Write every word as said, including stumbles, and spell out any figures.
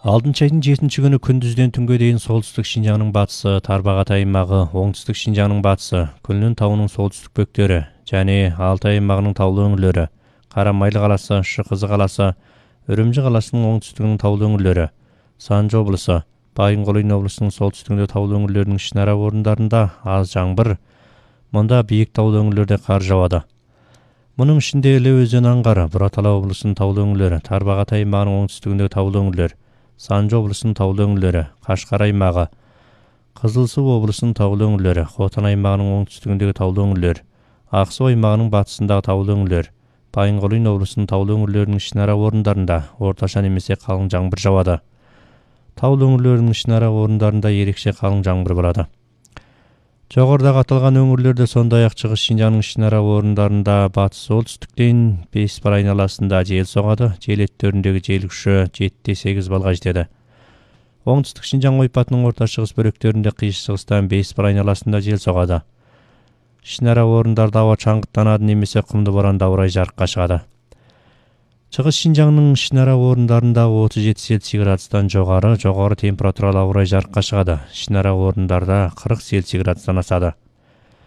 алтынчы айдын жетинчи күнү күндүздөн түнгө дейин солтүстүк Шинжаңдын батысы, Тарбағатай аймагы, оңтүстүк Шинжаңдын батысы, Күлнүн тауынын солтүстүк бөктөрү жана Алтай аймагынын таулуу өңүрлөрү, Кара-Майлы каласы, Шыкызы каласы, Үрүмчү каласынын оңтүстүгүнүн таулуу өңүрлөрү, Санжы облусу, Байын-Колуйн облусунун солтүстүгүндө таулуу өңүрлөрүнүн ишин-ара орундарында аз жаңбыр, мында бийик таулуу өңүрлөрдө кар жаады. Мунун ичинде эле өзөн аңгары, Буратала облусунун таулуу өңүрлөрү, Тарбағатай аймагынын оңтүстүгүндө таулуу өңүрлөр, Санжы облусунун таулуу өңүрлөрү, Кашкар аймагы, Кызыл Суу облусунун таулуу өңүрлөрү, Хотан аймагынын оңтүстүгүндөгү таулуу өңүрлөр, Ак Суу аймагынын батысындагы таулуу өңүрлөр, Байын-Колуйн облусунун таулуу өңүрлөрүнүн ишин-ара орундарында орточо немесе калың жаңбыр жаады. Таулуу өңүрлөрдүн ишин-ара орундарында эрекче калың жаңбыр болот. Жогорудагы аталган өңүрлөрдө сондай ак Чыгыш Шинжаңдын ишин-ара орундарында батыш солтүстүктөн беш бар айналасында жел согады. Жел өттөрүндөгү жел күчү жети сегиз балга жетет. Оңтүстүк Шинжаң ойпатынын орто чыгыс бөлүктөрүндө кыйыш чыгыстан беш бар айналасында жел согады. Ишин-ара орундарда аба чаңгыттанат немесе кумду боран дабырай жарыкка чыгат. Чыгыш Шинжаңдын ишин-ара орундарында отуз жети Цельсий градустан жогору, жогору температуралуу аба ырайы жарыкка чыгат. Ишин-ара орундарда кырк Цельсий градустан ашат.